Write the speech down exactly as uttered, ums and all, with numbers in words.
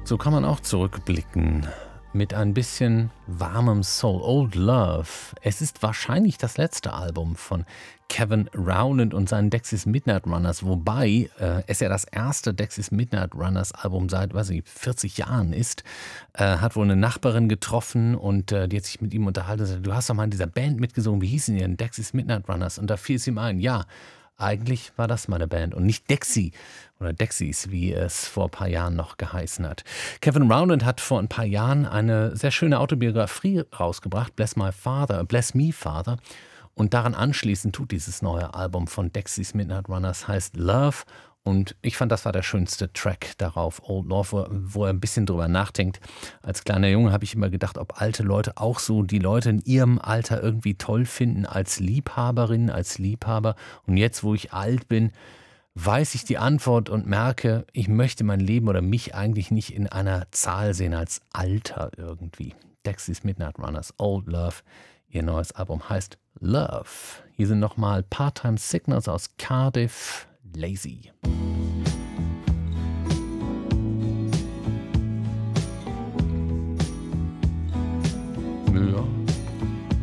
So kann man auch zurückblicken mit ein bisschen warmem Soul. Old Love. Es ist wahrscheinlich das letzte Album von Kevin Rowland und seinen Dexys Midnight Runners, wobei äh, es ja das erste Dexys Midnight Runners Album seit, weiß ich, vierzig Jahren ist. Äh, hat wohl eine Nachbarin getroffen und äh, die hat sich mit ihm unterhalten und gesagt, du hast doch mal in dieser Band mitgesungen, wie hießen die denn? Dexys Midnight Runners. Und da fiel es ihm ein, ja, eigentlich war das meine Band und nicht Dexy oder Dexys, wie es vor ein paar Jahren noch geheißen hat. Kevin Rowland hat vor ein paar Jahren eine sehr schöne Autobiografie rausgebracht, Bless My Father, Bless Me Father. Und daran anschließend tut dieses neue Album von Dexys Midnight Runners, heißt Love. Und ich fand, das war der schönste Track darauf, Old Love, wo, wo er ein bisschen drüber nachdenkt. Als kleiner Junge habe ich immer gedacht, ob alte Leute auch so die Leute in ihrem Alter irgendwie toll finden als Liebhaberin, als Liebhaber. Und jetzt, wo ich alt bin, weiß ich die Antwort und merke, ich möchte mein Leben oder mich eigentlich nicht in einer Zahl sehen als Alter irgendwie. Dexys Midnight Runners, Old Love. Ihr neues Album heißt Love. Hier sind nochmal Part-Time Signals aus Cardiff, Lazy.